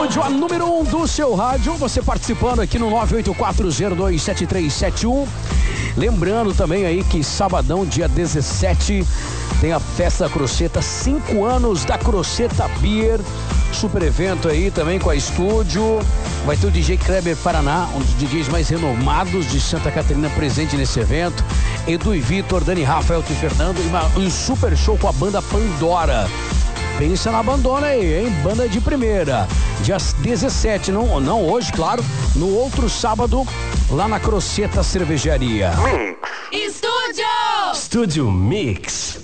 Estúdio, a número 1 do seu rádio. Você participando aqui no 984027371. Lembrando também aí que sabadão, dia 17, tem a Festa da Croceta, 5 anos da Croceta Beer. Super evento aí também com a Estúdio. Vai ter o DJ Kleber Paraná, um dos DJs mais renomados de Santa Catarina, presente nesse evento. Edu e Vitor, Dani, Rafael e Fernando. E um super show com a banda Pandora. Pensa na bandona aí, hein? Banda de primeira. Dia 17, não hoje, claro. No outro sábado, lá na Croceta Cervejaria. Estúdio! Estúdio Mix.